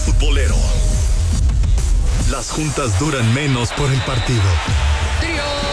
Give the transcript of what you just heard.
futbolero. Las juntas duran menos por el partido. ¡Trío!